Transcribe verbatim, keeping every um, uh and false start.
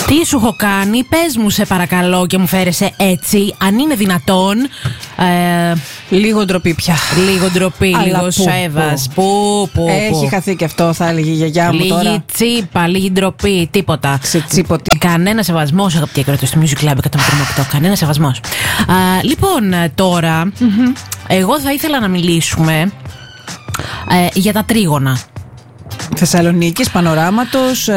Τι σου έχω κάνει, πες μου σε παρακαλώ και μου φέρεσαι έτσι, αν είναι δυνατόν. Ε, λίγο ντροπή πια. Λίγο ντροπή, Αλλά λίγο πού, σέβας. Πού, πού, Έχει πού. χαθεί και αυτό, θα έλεγε η γιαγιά μου Λίγη τώρα. τσίπα, λίγη ντροπή, τίποτα. Ξετσίποτη. Κανένα σεβασμό, αγαπητοί ακροατέ του Music Club εκατόν τρία οκτώ. Κανένα σεβασμό. Λοιπόν, τώρα, mm-hmm. εγώ θα ήθελα να μιλήσουμε ε, για τα τρίγωνα. Θεσσαλονίκης, Πανοράματος,